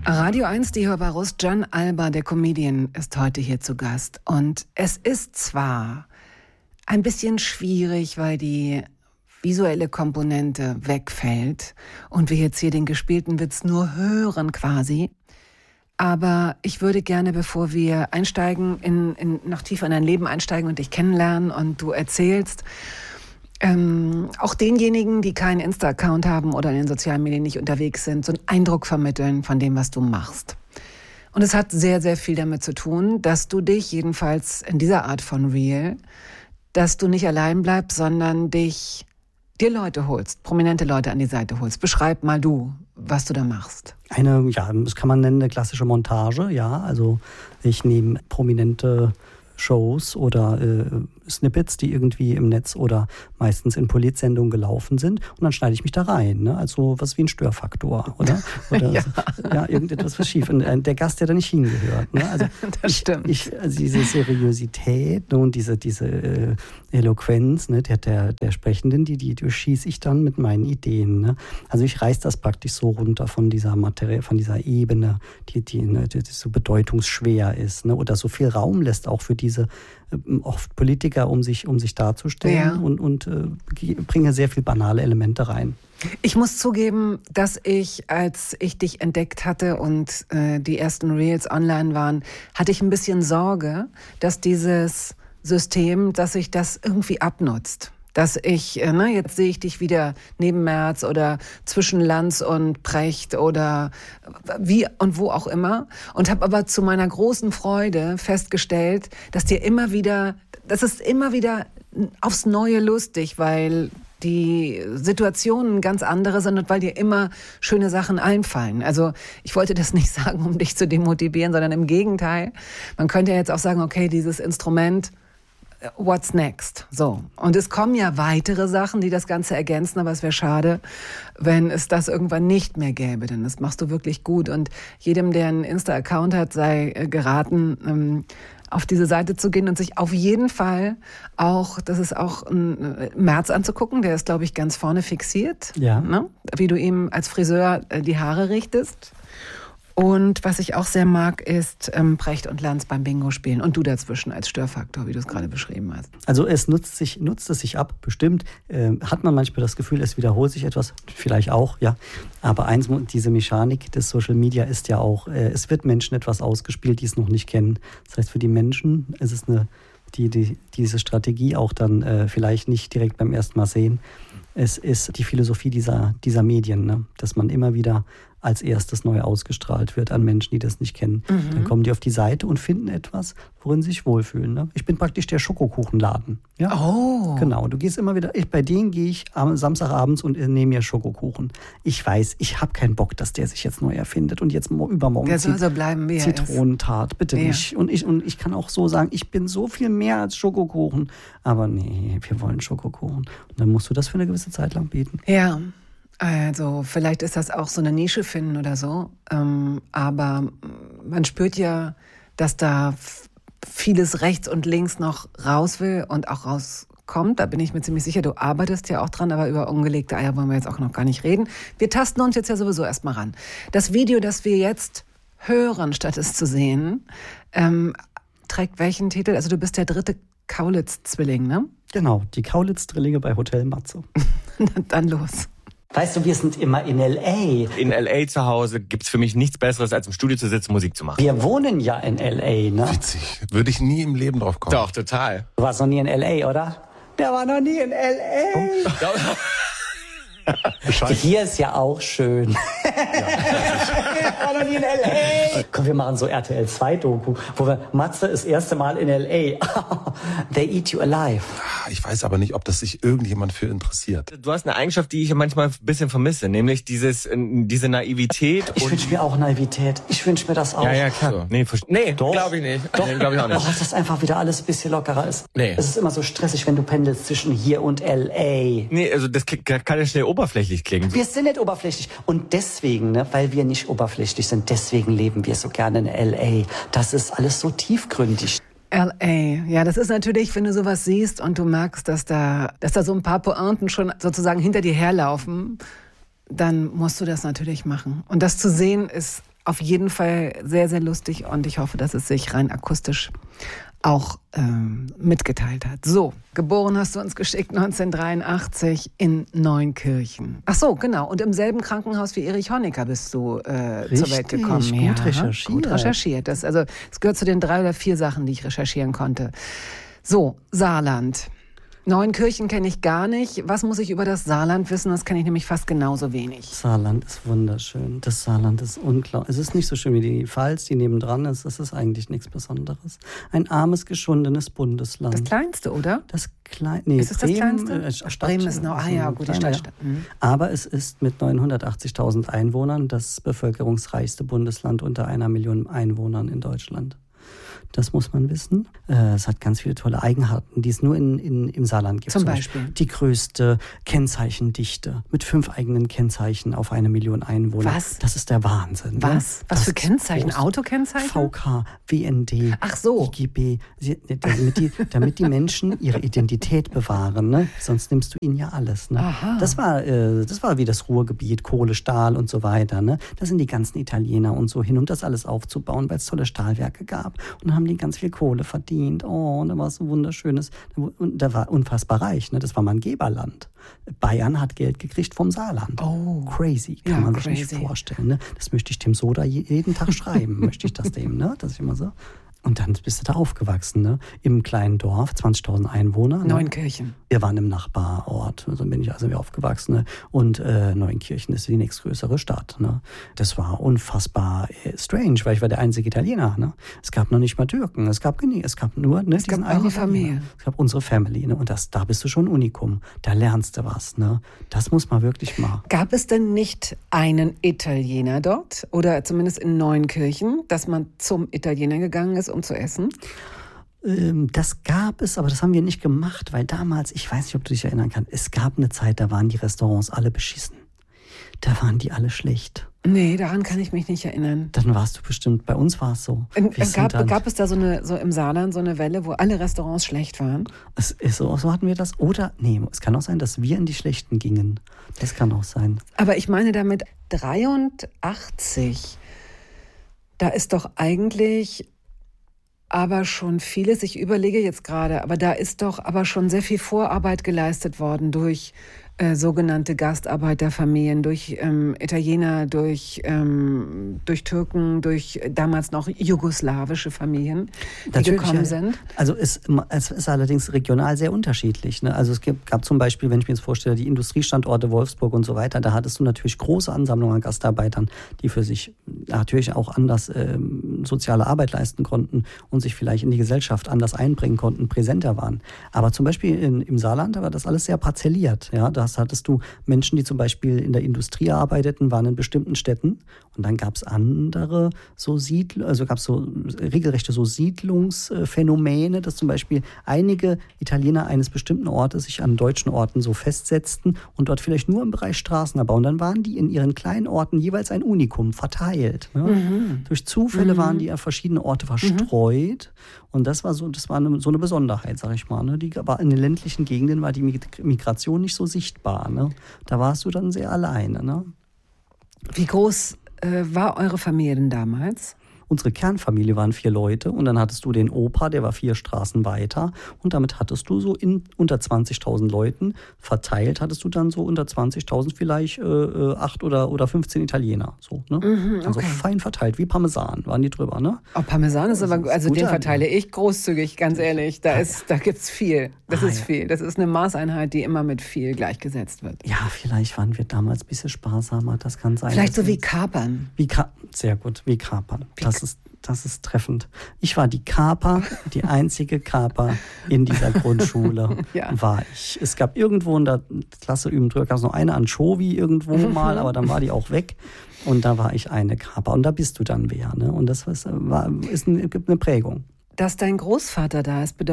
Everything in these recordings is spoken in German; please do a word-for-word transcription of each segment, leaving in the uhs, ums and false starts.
Radio eins, die Hörbarus, John Alba, der Comedian, ist heute hier zu Gast. Und es ist zwar ein bisschen schwierig, weil die visuelle Komponente wegfällt und wir jetzt hier den gespielten Witz nur hören quasi. Aber ich würde gerne, bevor wir einsteigen, in, in, noch tiefer in dein Leben einsteigen und dich kennenlernen und du erzählst, ähm, auch denjenigen, die keinen Insta-Account haben oder in den sozialen Medien nicht unterwegs sind, so einen Eindruck vermitteln von dem, was du machst. Und es hat sehr, sehr viel damit zu tun, dass du dich, jedenfalls in dieser Art von Reel, dass du nicht allein bleibst, sondern dich dir Leute holst, prominente Leute an die Seite holst. Beschreib mal du, was du da machst. Eine, ja, das kann man nennen, eine klassische Montage, ja. Also ich nehme prominente Shows oder äh, Snippets, die irgendwie im Netz oder meistens in Politsendungen gelaufen sind und dann schneide ich mich da rein. Ne? Also was wie ein Störfaktor, oder? oder ja. So, ja, irgendetwas was schief. Und, äh, der Gast, der da nicht hingehört. Ne? Also das ich, stimmt. Ich, also diese Seriosität, ne, und diese, diese äh, Eloquenz, ne, der, der, der Sprechenden, die, die durchschieße ich dann mit meinen Ideen. Ne? Also ich reiß das praktisch so runter von dieser Materie, von dieser Ebene, die, die, ne, die, die so bedeutungsschwer ist, ne? Oder so viel Raum lässt auch für diese oft Politiker, um sich, um sich darzustellen, ja. und, und äh, bringe sehr viel banale Elemente rein. Ich muss zugeben, dass ich, als ich dich entdeckt hatte und äh, die ersten Reels online waren, hatte ich ein bisschen Sorge, dass dieses System, dass sich das irgendwie abnutzt. Dass ich, äh, ne, jetzt sehe ich dich wieder neben Merz oder zwischen Lanz und Precht oder wie und wo auch immer. Und habe aber zu meiner großen Freude festgestellt, dass dir immer wieder, das ist immer wieder aufs Neue lustig, weil die Situationen ganz andere sind und weil dir immer schöne Sachen einfallen. Also ich wollte das nicht sagen, um dich zu demotivieren, sondern im Gegenteil. Man könnte ja jetzt auch sagen, okay, dieses Instrument, what's next? So. Und es kommen ja weitere Sachen, die das Ganze ergänzen, aber es wäre schade, wenn es das irgendwann nicht mehr gäbe, denn das machst du wirklich gut. Und jedem, der einen Insta-Account hat, sei geraten, ähm, auf diese Seite zu gehen und sich auf jeden Fall auch, das ist auch ein Merz anzugucken, der ist, glaube ich, ganz vorne fixiert, ja. Ne? Wie du ihm als Friseur die Haare richtest. Und was ich auch sehr mag, ist ähm, Precht und Lanz beim Bingo spielen und du dazwischen als Störfaktor, wie du es gerade beschrieben hast. Also es nutzt sich, nutzt es sich ab, bestimmt. Äh, hat man manchmal das Gefühl, es wiederholt sich etwas, vielleicht auch, ja. Aber eins, diese Mechanik des Social Media ist ja auch, äh, es wird Menschen etwas ausgespielt, die es noch nicht kennen. Das heißt, für die Menschen ist es eine, die, die diese Strategie auch dann äh, vielleicht nicht direkt beim ersten Mal sehen. Es ist die Philosophie dieser, dieser Medien, ne? Dass man immer wieder als erstes neu ausgestrahlt wird an Menschen, die das nicht kennen. Mhm. Dann kommen die auf die Seite und finden etwas, worin sie sich wohlfühlen. Ne? Ich bin praktisch der Schokokuchenladen. Ja? Oh. Genau, du gehst immer wieder, ich, bei denen gehe ich am Samstagabends und nehme mir Schokokuchen. Ich weiß, ich habe keinen Bock, dass der sich jetzt neu erfindet und jetzt übermorgen der soll so bleiben, wie er ist. Zitronentat, bitte ja. nicht. Und ich, und ich kann auch so sagen, ich bin so viel mehr als Schokokuchen. Aber nee, wir wollen Schokokuchen. Und dann musst du das für eine gewisse Zeit lang bieten. Ja. Also vielleicht ist das auch so eine Nische finden oder so, ähm, aber man spürt ja, dass da vieles rechts und links noch raus will und auch rauskommt. Da bin ich mir ziemlich sicher, du arbeitest ja auch dran, aber über ungelegte Eier wollen wir jetzt auch noch gar nicht reden. Wir tasten uns jetzt ja sowieso erstmal ran. Das Video, das wir jetzt hören, statt es zu sehen, ähm, trägt welchen Titel? Also du bist der dritte Kaulitz-Zwilling, ne? Genau, die Kaulitz-Drillinge bei Hotel Matze. Dann los. Weißt du, wir sind immer in L A. In L A zu Hause gibt's für mich nichts Besseres, als im Studio zu sitzen, Musik zu machen. Wir wohnen ja in L A, ne? Witzig. Würde ich nie im Leben drauf kommen. Doch, total. Du warst noch nie in L A, oder? Der war noch nie in L A. Oh. Hier ist ja auch schön. Ja, ich war noch nie in L A. Komm, wir machen so R T L zwei Doku, wo wir, Matze ist das erste Mal in L A. They eat you alive. Ich weiß aber nicht, ob das sich irgendjemand für interessiert. Du hast eine Eigenschaft, die ich manchmal ein bisschen vermisse, nämlich dieses, diese Naivität. Ich wünsche mir auch Naivität. Ich wünsche mir das auch. Ja, ja, klar. So. Nee, nee glaube ich nicht. Doch, nee, glaube ich auch nicht. Doch, dass einfach wieder alles ein bisschen lockerer ist. Nee. Es ist immer so stressig, wenn du pendelst zwischen hier und L A. Nee, also das kann ja schnell oberflächlich klingen. Wir sind nicht oberflächlich. Und deswegen, ne, weil wir nicht oberflächlich sind, deswegen leben wir so gerne in L A. Das ist alles so tiefgründig. L A, ja, das ist natürlich, wenn du sowas siehst und du merkst, dass da, dass da so ein paar Pointen schon sozusagen hinter dir herlaufen, dann musst du das natürlich machen. Und das zu sehen ist auf jeden Fall sehr, sehr lustig und ich hoffe, dass es sich rein akustisch auch ähm, mitgeteilt hat. So, geboren hast du uns geschickt neunzehnhundertdreiundachtzig in Neunkirchen. Ach so, genau. Und im selben Krankenhaus wie Erich Honecker bist du äh, zur Welt gekommen. Gut ja, recherchiert. Gut recherchiert. Das, also, es gehört zu den drei oder vier Sachen, die ich recherchieren konnte. So, Saarland. Neunkirchen kenne ich gar nicht. Was muss ich über das Saarland wissen? Das kenne ich nämlich fast genauso wenig. Saarland ist wunderschön. Das Saarland ist unglaublich. Es ist nicht so schön wie die Pfalz, die nebendran ist. Es ist eigentlich nichts Besonderes. Ein armes, geschundenes Bundesland. Das kleinste, oder? Das Klein, nee, ist es Bremen, das kleinste? Äh, Stadt, Bremen ist noch, ah ja, gut, die Stadt. Stadt. Mhm. Aber es ist mit neunhundertachtzigtausend Einwohnern das bevölkerungsreichste Bundesland unter einer Million Einwohnern in Deutschland. Das muss man wissen. Es hat ganz viele tolle Eigenarten, die es nur in, in, im Saarland gibt. Zum, Zum Beispiel? Die größte Kennzeichendichte mit fünf eigenen Kennzeichen auf eine Million Einwohner. Was? Das ist der Wahnsinn. Was? Ne? Was das für Kennzeichen? Autokennzeichen? V K, W N D, Ach so. I G B. Damit die, damit die Menschen ihre Identität bewahren. Ne? Sonst nimmst du ihnen ja alles. Ne? Aha. Das war, äh, das war wie das Ruhrgebiet, Kohle, Stahl und so weiter. Ne? Da sind die ganzen Italiener und so hin, um das alles aufzubauen, weil es tolle Stahlwerke gab. Und dann haben die ganz viel Kohle verdient. Oh, und da war es so wunderschönes. Und da war unfassbar reich. Ne? Das war mal ein Geberland. Bayern hat Geld gekriegt vom Saarland. Oh. Crazy, kann Ja, man crazy. sich nicht vorstellen. Ne? Das möchte ich dem Soda jeden Tag schreiben. möchte ich das dem, ne? Das ist immer so. Und dann bist du da aufgewachsen, ne? Im kleinen Dorf, zwanzigtausend Einwohner. Ne? Neunkirchen. Wir waren im Nachbarort, so bin ich also wir aufgewachsen. Ne? Und äh, Neunkirchen ist die nächstgrößere Stadt. Ne? Das war unfassbar äh, strange, weil ich war der einzige Italiener. Ne? Es gab noch nicht mal Türken, es gab nie, es gab nur ne, es diesen gab eure einen Familie. Italiener. Es gab unsere Family. Ne? Und das, da bist du schon ein Unikum. Da lernst du was. Ne? Das muss man wirklich machen. Gab es denn nicht einen Italiener dort oder zumindest in Neunkirchen, dass man zum Italiener gegangen ist, um zu essen? Das gab es, aber das haben wir nicht gemacht, weil damals, ich weiß nicht, ob du dich erinnern kannst, es gab eine Zeit, da waren die Restaurants alle beschissen. Da waren die alle schlecht. Nee, daran kann ich mich nicht erinnern. Dann warst du bestimmt, bei uns war es so. In, gab, dann, gab es da so eine, so im Saarland so eine Welle, wo alle Restaurants schlecht waren? Es ist so, so hatten wir das. Oder, nee, es kann auch sein, dass wir in die Schlechten gingen. Das kann auch sein. Aber ich meine damit dreiundachtzig, da ist doch eigentlich aber schon vieles, ich überlege jetzt gerade, aber da ist doch aber schon sehr viel Vorarbeit geleistet worden durch äh, sogenannte Gastarbeiterfamilien, durch ähm, Italiener, durch, ähm, durch Türken, durch damals noch jugoslawische Familien, die Natürlich, gekommen ja. sind. Also es, es ist allerdings regional sehr unterschiedlich. Ne? Also es gibt, gab zum Beispiel, wenn ich mir jetzt vorstelle, die Industriestandorte Wolfsburg und so weiter, da hattest du natürlich große Ansammlungen an Gastarbeitern, die für sich natürlich auch anders ähm, soziale Arbeit leisten konnten und sich vielleicht in die Gesellschaft anders einbringen konnten, präsenter waren. Aber zum Beispiel in, im Saarland war das alles sehr parzelliert. Ja? Da hattest du Menschen, die zum Beispiel in der Industrie arbeiteten, waren in bestimmten Städten. Und dann gab es andere so Siedl- also gab es so regelrechte so Siedlungsphänomene, dass zum Beispiel einige Italiener eines bestimmten Ortes sich an deutschen Orten so festsetzten und dort vielleicht nur im Bereich Straßenabbau. Und dann waren die in ihren kleinen Orten jeweils ein Unikum verteilt. Ne? Mhm. Durch Zufälle mhm. waren die an verschiedene Orte verstreut. Mhm. Und das war so, das war eine, so eine Besonderheit, sag ich mal. Ne? Die, aber in den ländlichen Gegenden war die Migration nicht so sichtbar. Ne? Da warst du dann sehr alleine. Ne? Wie groß äh, war eure Familie denn damals? Unsere Kernfamilie waren vier Leute und dann hattest du den Opa, der war vier Straßen weiter und damit hattest du so in unter zwanzigtausend Leuten verteilt, hattest du dann so unter zwanzigtausend vielleicht äh, acht oder, oder fünfzehn Italiener. So, ne? Mhm, okay. Also fein verteilt, wie Parmesan waren die drüber. Ne? Oh, Parmesan ist aber, das ist also den an. verteile ich großzügig, ganz ehrlich. Da, ist, da gibt's viel. Das ah, ist ja. viel. Das ist eine Maßeinheit, die immer mit viel gleichgesetzt wird. Ja, vielleicht waren wir damals ein bisschen sparsamer, das kann sein. Vielleicht so wie Kapern. Wie Ka- Sehr gut, wie Kapern. Wie Das ist, das ist treffend. Ich war die Kaper, die einzige Kaper in dieser Grundschule ja. war ich. Es gab irgendwo in der Klasse üben drüber, gab es noch eine Anchovy irgendwo mal, aber dann war die auch weg. Und da war ich eine Kaper. Und da bist du dann wer. Ne? Und das war, ist eine, gibt eine Prägung. Dass dein Großvater da ist, bedeutet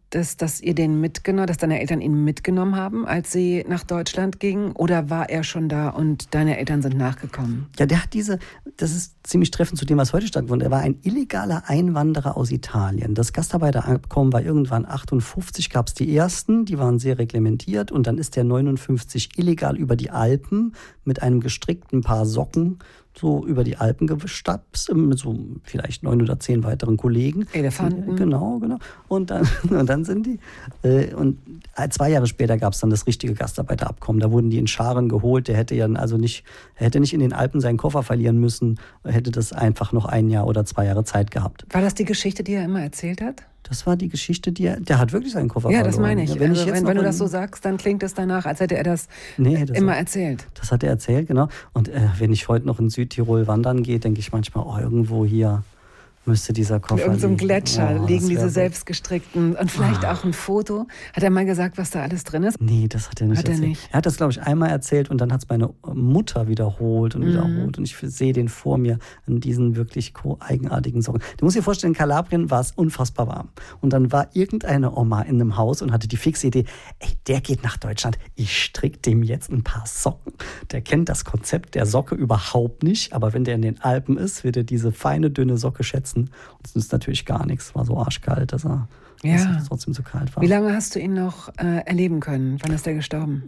dass, dass ihr den mitgenommen, dass deine Eltern ihn mitgenommen haben, als sie nach Deutschland gingen? Oder war er schon da und deine Eltern sind nachgekommen? Ja, der hat diese, das ist ziemlich treffend zu dem, was heute stattfindet. Er war ein illegaler Einwanderer aus Italien. Das Gastarbeiterabkommen war irgendwann achtundfünfzig, gab es die ersten, die waren sehr reglementiert. Und dann ist der neunundfünfzig illegal über die Alpen mit einem gestrickten Paar Socken so über die Alpen gestapst, mit so vielleicht neun oder zehn weiteren Kollegen. Elefanten. Genau, genau. Und dann, und dann sind die, äh, und zwei Jahre später gab es dann das richtige Gastarbeiterabkommen. Da wurden die in Scharen geholt. Der hätte ja also nicht, er hätte nicht in den Alpen seinen Koffer verlieren müssen, hätte das einfach noch ein Jahr oder zwei Jahre Zeit gehabt. War das die Geschichte, die er immer erzählt hat? Das war die Geschichte, die er, der hat wirklich seinen Koffer ja, verloren. Ja, das meine ich. Ja, wenn, also, ich jetzt wenn, wenn du in, das so sagst, dann klingt es danach, als hätte er das, nee, das immer hat, erzählt. Das hat er erzählt, genau. Und äh, wenn ich heute noch in Südtirol wandern gehe, denke ich manchmal, oh, irgendwo hier müsste dieser Koffer in irgendeinem liegen. Gletscher Oh, liegen diese so. selbstgestrickten und vielleicht Ah. auch ein Foto. Hat er mal gesagt, was da alles drin ist? Nee, das hat er nicht hat er erzählt. Nicht. Er hat das, glaube ich, einmal erzählt und dann hat es meine Mutter wiederholt und mhm. wiederholt. Und ich sehe den vor mir in diesen wirklich eigenartigen Socken. Du musst dir vorstellen, in Kalabrien war es unfassbar warm. Und dann war irgendeine Oma in einem Haus und hatte die fixe Idee, ey, der geht nach Deutschland, ich stricke dem jetzt ein paar Socken. Der kennt das Konzept der Socke überhaupt nicht, aber wenn der in den Alpen ist, wird er diese feine, dünne Socke schätzen. Und es nützt natürlich gar nichts. War so arschkalt, dass er ja. dass es trotzdem so kalt war. Wie lange hast du ihn noch äh, erleben können? Wann ist er gestorben?